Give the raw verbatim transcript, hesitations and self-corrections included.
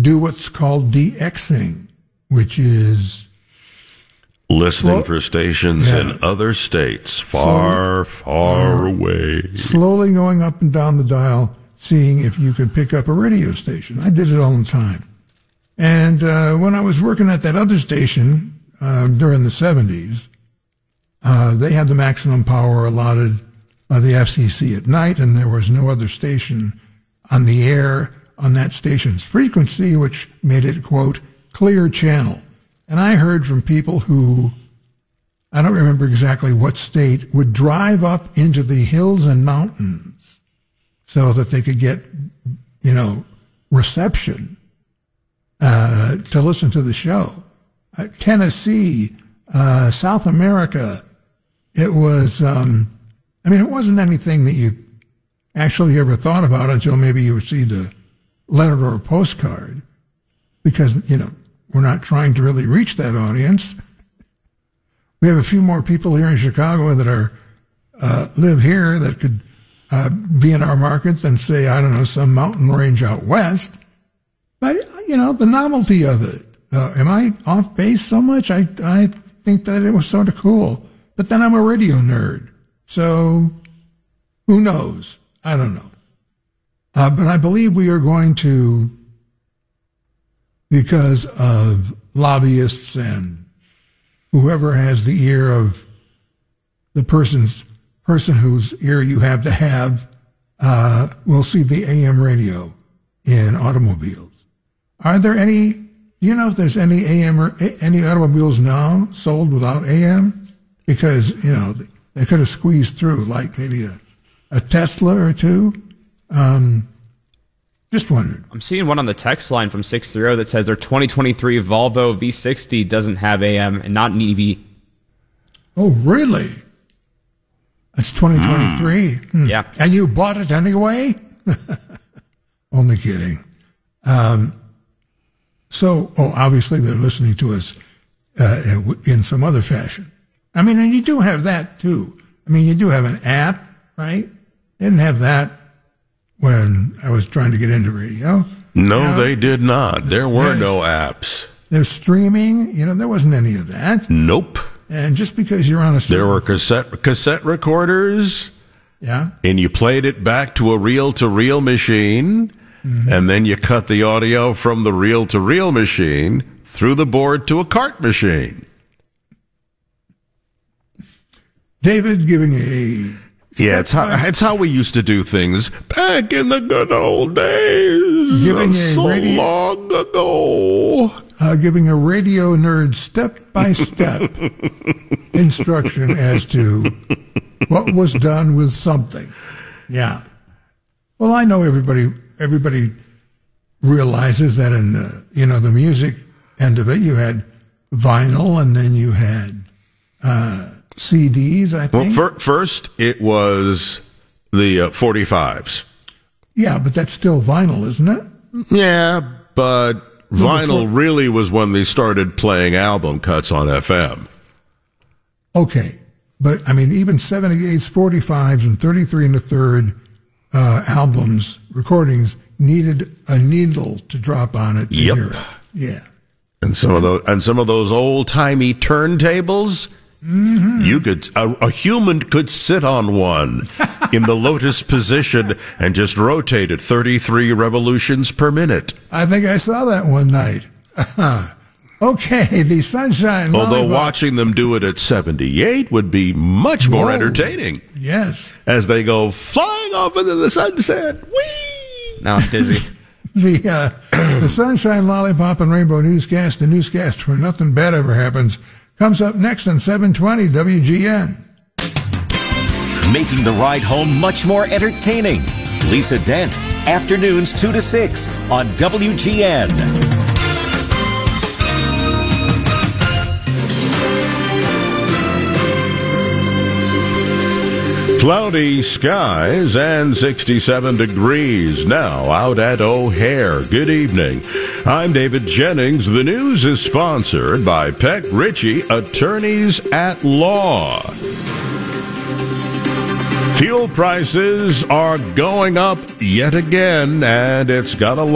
do what's called D Xing, which is listening slow, for stations yeah, in other states, far, slowly, far uh, away. Slowly going up and down the dial, seeing if you could pick up a radio station. I did it all the time. And uh, when I was working at that other station uh, during the seventies, uh, they had the maximum power allotted by the F C C at night, and there was no other station on the air on that station's frequency, which made it, quote, clear channel. And I heard from people who, I don't remember exactly what state, would drive up into the hills and mountains so that they could get, you know, reception uh, to listen to the show. Uh, Tennessee, uh, South America, it was, um, I mean, it wasn't anything that you actually ever thought about until maybe you received a letter or a postcard, because, you know, we're not trying to really reach that audience. We have a few more people here in Chicago that are uh, live here that could uh, be in our market than, say, I don't know, some mountain range out west. But, you know, the novelty of it. Uh, am I off base so much? I, I think that it was sort of cool. But then I'm a radio nerd. So who knows? I don't know. Uh, but I believe we are going to, because of lobbyists and whoever has the ear of the person's person whose ear you have to have, uh, will see the A M radio in automobiles. Are there any, do you know if there's any A M or any automobiles now sold without A M? Because, you know, they could have squeezed through like maybe a, a Tesla or two. Um, just wondered. I'm seeing one on the text line from six three zero that says their twenty twenty-three Volvo V sixty doesn't have A M and not an E V. Oh, really? That's twenty twenty-three. Mm. Hmm. Yeah. And you bought it anyway? Only kidding. Um, so, oh, obviously they're listening to us uh, in some other fashion. I mean, and you do have that too. I mean, you do have an app, right? They didn't have that when I was trying to get into radio. No, you know, they did not. There were no apps. There's streaming. You know, there wasn't any of that. Nope. And just because you're on a... There were cassette cassette recorders. Yeah. And you played it back to a reel-to-reel machine. Mm-hmm. And then you cut the audio from the reel-to-reel machine through the board to a cart machine. David giving a... Yeah, it's how, it's how we used to do things back in the good old days. Giving a so radio, long ago. Uh, giving a radio nerd step-by-step instruction as to what was done with something. Yeah. Well, I know everybody everybody realizes that in the, you know, the music end of it, you had vinyl and then you had... Uh, C Ds, I think. Well, fir- first it was the uh, forty-fives. Yeah, but that's still vinyl, isn't it? Yeah, but vinyl really was when they started playing album cuts on F M. Okay, but I mean, even seventy-eights, forty-fives, and thirty-three and a third uh, albums, recordings, needed a needle to drop on it to yep. hear it. Yeah. And some of those, and some of those old-timey turntables... Mm-hmm. You could a, a human could sit on one in the lotus position and just rotate at thirty-three revolutions per minute. I think I saw that one night. Okay, the Sunshine Although Lollipop. watching them do it at seventy-eight would be much more Whoa. entertaining. Yes. As they go flying off into the sunset. Whee! Now I'm dizzy. the uh, the Sunshine Lollipop and Rainbow Newscast, the newscast where nothing bad ever happens, comes up next on seven twenty W G N. Making the ride home much more entertaining. Lisa Dent, afternoons two to six on W G N. Cloudy skies and sixty-seven degrees now out at O'Hare. Good evening. I'm David Jennings. The news is sponsored by Peck Ritchie, Attorneys at Law. Fuel prices are going up yet again, and it's got a